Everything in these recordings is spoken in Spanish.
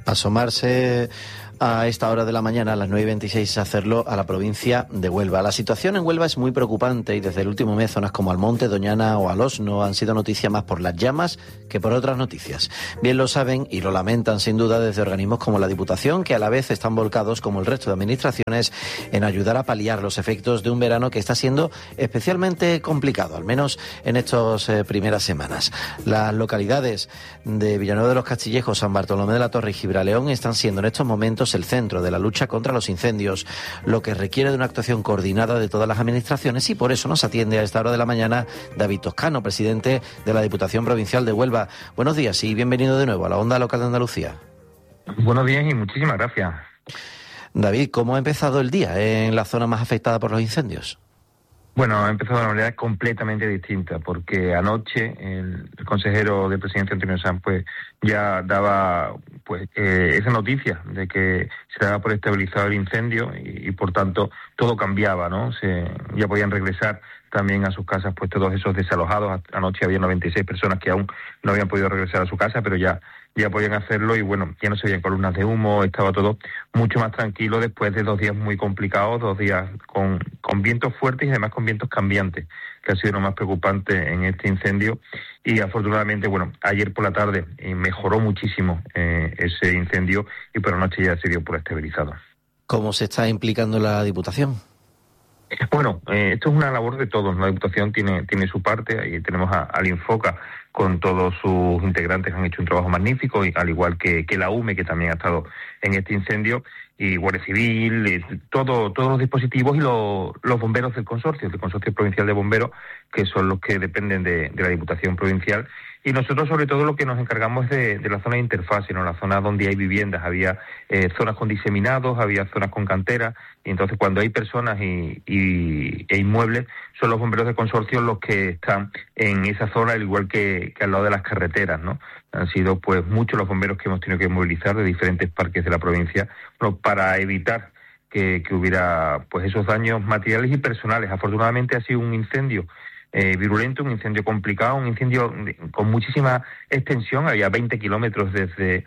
Asomarse a esta hora de la mañana, a las 9:26, hacerlo a la provincia de Huelva. La situación en Huelva es muy preocupante y desde el último mes zonas como Almonte, Doñana o Alosno han sido noticia más por las llamas que por otras noticias. Bien lo saben y lo lamentan sin duda desde organismos como la Diputación, que a la vez están volcados, como el resto de administraciones, en ayudar a paliar los efectos de un verano que está siendo especialmente complicado, al menos en estas primeras semanas. Las localidades de Villanueva de los Castillejos, San Bartolomé de la Torre y Gibraleón están siendo en estos momentos el centro de la lucha contra los incendios, lo que requiere de una actuación coordinada de todas las administraciones, y por eso nos atiende a esta hora de la mañana David Toscano, presidente de la Diputación Provincial de Huelva. Buenos días y bienvenido de nuevo a la Onda Local de Andalucía. Buenos días y muchísimas gracias. David, ¿cómo ha empezado el día en la zona más afectada por los incendios? Bueno, ha empezado de una manera completamente distinta, porque anoche el consejero de Presidencia, Antonio Sanz, pues ya daba esa noticia de que se daba por estabilizado el incendio y por tanto todo cambiaba, ¿no? Ya podían regresar también a sus casas pues todos esos desalojados. Anoche había 96 personas que aún no habían podido regresar a su casa, pero ya podían hacerlo y bueno, ya no se veían columnas de humo, estaba todo mucho más tranquilo después de 2 días muy complicados, 2 días con vientos fuertes y además con vientos cambiantes, que ha sido lo más preocupante en este incendio. Y afortunadamente, bueno, ayer por la tarde mejoró muchísimo ese incendio y por la noche ya se dio por estabilizado. ¿Cómo se está implicando la Diputación? Bueno, esto es una labor de todos. La Diputación tiene su parte. Ahí tenemos al Infoca con todos sus integrantes que han hecho un trabajo magnífico, y al igual que la UME, que también ha estado en este incendio, y Guardia Civil, todos los dispositivos y los bomberos del Consorcio Provincial de Bomberos, que son los que dependen de la Diputación Provincial. Y nosotros, sobre todo, lo que nos encargamos de la zona de interfase, ¿no? La zona donde hay viviendas. Había zonas con diseminados, había zonas con canteras, y entonces cuando hay personas e inmuebles, son los bomberos de consorcio los que están en esa zona, al igual que al lado de las carreteras, ¿no? Han sido pues muchos los bomberos que hemos tenido que movilizar de diferentes parques de la provincia, bueno, para evitar que hubiera pues esos daños materiales y personales. Afortunadamente ha sido un incendio virulento, un incendio complicado, un incendio con muchísima extensión. Había 20 kilómetros desde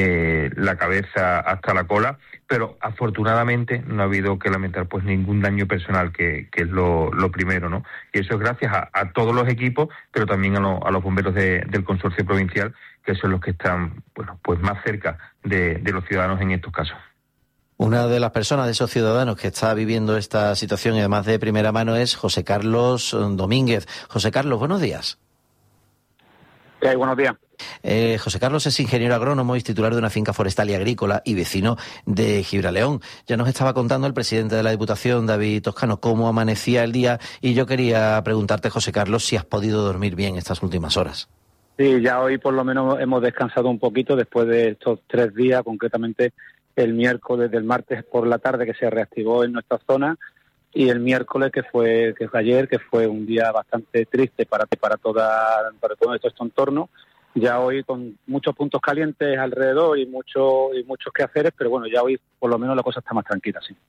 la cabeza hasta la cola, pero afortunadamente no ha habido que lamentar pues ningún daño personal, que es lo primero, ¿no? Y eso es gracias a todos los equipos, pero también a los bomberos del Consorcio Provincial, que son los que están pues más cerca de los ciudadanos en estos casos. Una de las personas de esos ciudadanos que está viviendo esta situación y además de primera mano es José Carlos Domínguez. José Carlos, buenos días. ¿Qué hay? Buenos días. José Carlos es ingeniero agrónomo y titular de una finca forestal y agrícola y vecino de Gibraleón. Ya nos estaba contando el presidente de la Diputación, David Toscano, cómo amanecía el día, y yo quería preguntarte, José Carlos, si has podido dormir bien estas últimas horas. Sí, ya hoy por lo menos hemos descansado un poquito después de estos 3 días, concretamente el miércoles, del martes por la tarde, que se reactivó en nuestra zona, y el miércoles, que fue ayer, que fue un día bastante triste para todo este entorno. Ya hoy con muchos puntos calientes alrededor y muchos quehaceres, pero bueno, ya hoy por lo menos la cosa está más tranquila, sí.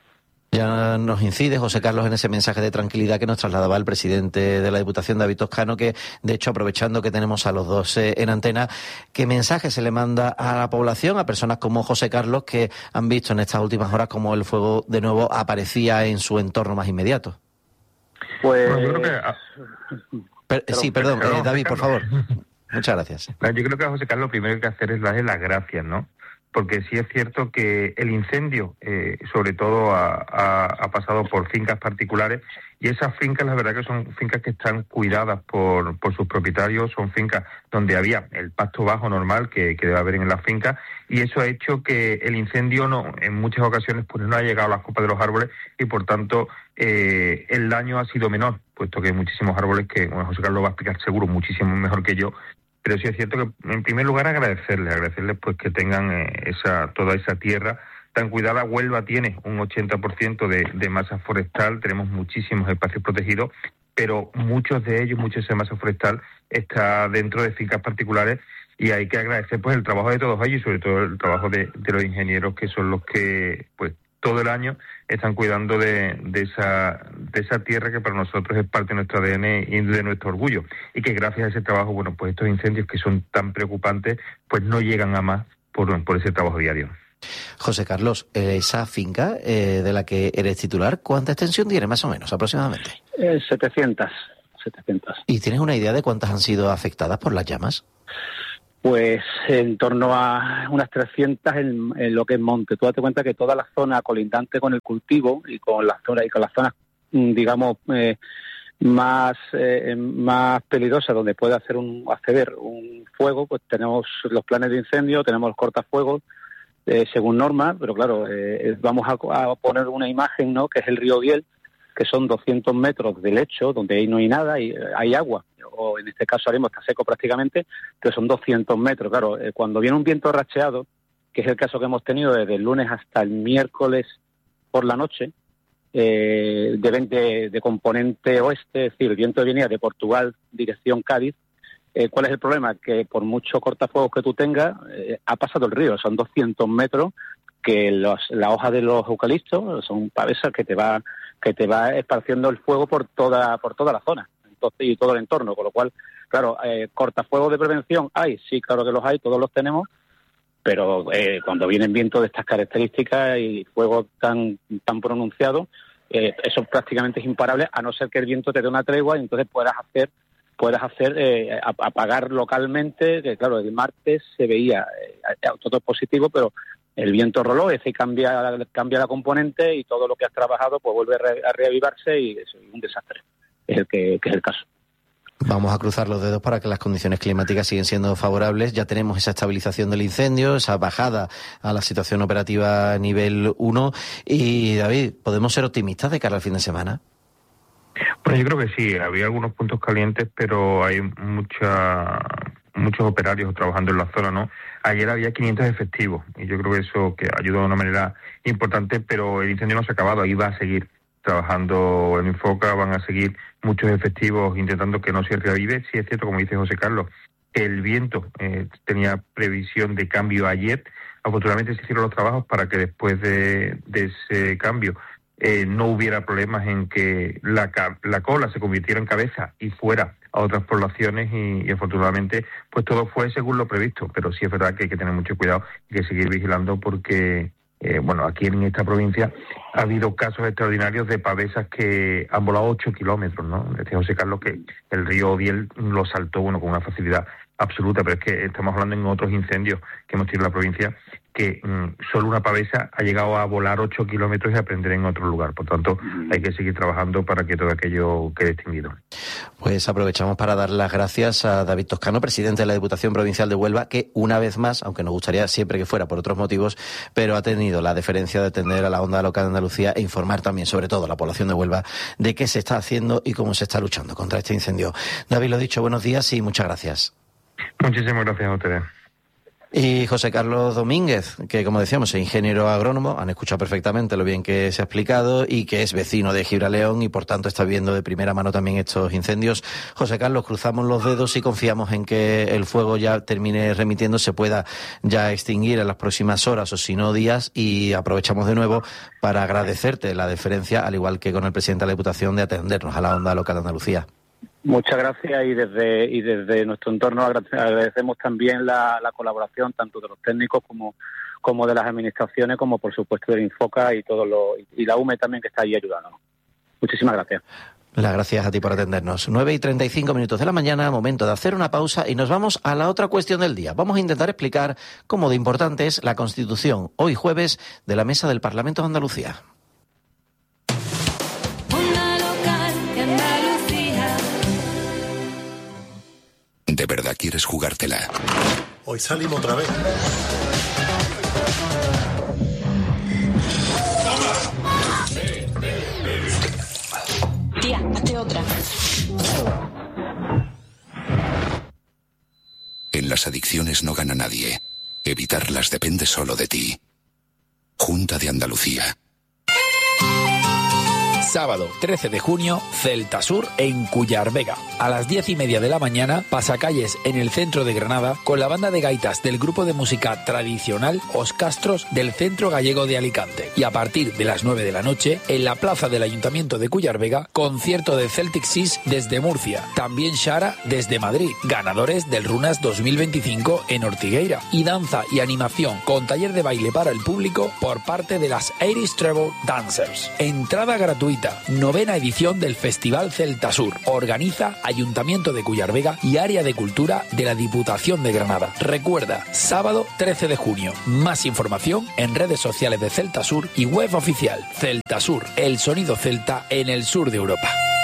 Ya nos incide, José Carlos, en ese mensaje de tranquilidad que nos trasladaba el presidente de la Diputación, David Toscano, que de hecho, aprovechando que tenemos a los dos en antena, ¿qué mensaje se le manda a la población, a personas como José Carlos, que han visto en estas últimas horas cómo el fuego de nuevo aparecía en su entorno más inmediato? Pues... Bueno, yo creo que... Perdón, David, por favor. Muchas gracias. Yo creo que a José Carlos lo primero que hay que hacer es darle las gracias, ¿no? Porque sí es cierto que el incendio, sobre todo, ha pasado por fincas particulares, y esas fincas, la verdad que son fincas que están cuidadas por sus propietarios, son fincas donde había el pasto bajo normal que debe haber en las fincas, y eso ha hecho que el incendio en muchas ocasiones pues no ha llegado a las copas de los árboles, y por tanto el daño ha sido menor, puesto que hay muchísimos árboles que, bueno, José Carlos lo va a explicar seguro muchísimo mejor que yo. Pero sí es cierto que, en primer lugar, agradecerles pues que tengan toda esa tierra tan cuidada. Huelva tiene un 80% de masa forestal, tenemos muchísimos espacios protegidos, pero mucha de esa masa forestal está dentro de fincas particulares, y hay que agradecer pues el trabajo de todos ellos, y sobre todo el trabajo de los ingenieros, que son los que pues todo el año están cuidando de esa tierra que para nosotros es parte de nuestro ADN y de nuestro orgullo, y que gracias a ese trabajo, bueno, pues estos incendios que son tan preocupantes pues no llegan a más, por ese trabajo diario. José Carlos, esa finca de la que eres titular, ¿cuánta extensión tiene más o menos, aproximadamente? 700. ¿Y tienes una idea de cuántas han sido afectadas por las llamas? Pues en torno a unas 300 en lo que es monte. Tú date cuenta que toda la zona colindante con el cultivo y con las zonas, digamos, más peligrosas donde puede acceder un fuego, pues tenemos los planes de incendio, tenemos los cortafuegos según norma, pero claro, vamos a poner una imagen, ¿no?, que es el río Biel, que son 200 metros de lecho, donde ahí no hay nada, y hay agua, o en este caso ahora mismo está seco prácticamente, pero son 200 metros. Claro, cuando viene un viento racheado, que es el caso que hemos tenido desde el lunes hasta el miércoles por la noche, de componente oeste, es decir, el viento venía de Portugal, dirección Cádiz. ¿Cuál es el problema? Que por mucho cortafuegos que tú tengas, ha pasado el río, son 200 metros, que la hoja de los eucaliptos son pavesas que te va esparciendo el fuego por toda la zona, entonces, y todo el entorno, con lo cual, claro, cortafuegos de prevención hay, sí, claro que los hay, todos los tenemos, pero cuando vienen vientos de estas características y fuego tan pronunciado, eso prácticamente es imparable, a no ser que el viento te dé una tregua y entonces puedas apagar localmente, que claro, el martes se veía todo positivo, pero el viento roló, ese cambia la componente y todo lo que has trabajado pues vuelve a reavivarse y es un desastre, es el caso. Vamos a cruzar los dedos para que las condiciones climáticas siguen siendo favorables. Ya tenemos esa estabilización del incendio, esa bajada a la situación operativa nivel 1. Y David, ¿podemos ser optimistas de cara al fin de semana? Bueno, yo creo que sí, había algunos puntos calientes, pero hay muchos operarios trabajando en la zona, ¿no? Ayer había 500 efectivos y yo creo que eso que ayudó de una manera importante, pero el incendio no se ha acabado, ahí va a seguir trabajando en Infoca, van a seguir muchos efectivos intentando que no se reavive. Sí es cierto, como dice José Carlos, el viento tenía previsión de cambio ayer, afortunadamente se hicieron los trabajos para que después de ese cambio no hubiera problemas en que la cola se convirtiera en cabeza y fuera a otras poblaciones y afortunadamente pues todo fue según lo previsto, pero sí es verdad que hay que tener mucho cuidado y que seguir vigilando porque aquí en esta provincia ha habido casos extraordinarios de pavesas que han volado 8 kilómetros, ¿no? Decía José Carlos que el río Odiel lo saltó con una facilidad absoluta, pero es que estamos hablando en otros incendios que hemos tenido en la provincia que solo una pavesa ha llegado a volar 8 kilómetros y a prender en otro lugar. Por tanto, hay que seguir trabajando para que todo aquello quede extinguido. Pues aprovechamos para dar las gracias a David Toscano, presidente de la Diputación Provincial de Huelva, que una vez más, aunque nos gustaría siempre que fuera por otros motivos, pero ha tenido la deferencia de atender a la onda local de Andalucía e informar también, sobre todo a la población de Huelva, de qué se está haciendo y cómo se está luchando contra este incendio. David, lo dicho, buenos días y muchas gracias. Muchísimas gracias a ustedes. Y José Carlos Domínguez, que como decíamos es ingeniero agrónomo, han escuchado perfectamente lo bien que se ha explicado y que es vecino de Gibraleón y por tanto está viendo de primera mano también estos incendios. José Carlos, cruzamos los dedos y confiamos en que el fuego ya termine remitiendo, se pueda ya extinguir en las próximas horas o si no días, y aprovechamos de nuevo para agradecerte la deferencia, al igual que con el presidente de la Diputación, de atendernos a la onda local de Andalucía. Muchas gracias y desde nuestro entorno agradecemos también la colaboración tanto de los técnicos como de las administraciones, como por supuesto del Infoca y la UME también que está ahí ayudándonos. Muchísimas gracias. Las gracias a ti por atendernos. 9:35 de la mañana, momento de hacer una pausa y nos vamos a la otra cuestión del día. Vamos a intentar explicar cómo de importante es la Constitución, hoy jueves, de la Mesa del Parlamento de Andalucía. ¿De verdad quieres jugártela? Hoy salimos otra vez. Tía, hazte otra. En las adicciones no gana nadie. Evitarlas depende solo de ti. Junta de Andalucía. Sábado 13 de junio, Celta Sur en Cuyar Vega. A las 10:30 de la mañana, pasacalles en el centro de Granada con la banda de gaitas del grupo de música tradicional Os Castros del Centro Gallego de Alicante. Y a partir de las 9 de la noche, en la plaza del Ayuntamiento de Cuyar Vega, concierto de Celtic Seas desde Murcia. También Shara desde Madrid, ganadores del Runas 2025 en Ortigueira. Y danza y animación con taller de baile para el público por parte de las Irish Treble Dancers. Entrada gratuita. 9ª edición del Festival Celta Sur. Organiza Ayuntamiento de Cuyar Vega y Área de Cultura de la Diputación de Granada. Recuerda, sábado 13 de junio. Más información en redes sociales de Celta Sur y web oficial. Celta Sur, el sonido celta en el sur de Europa.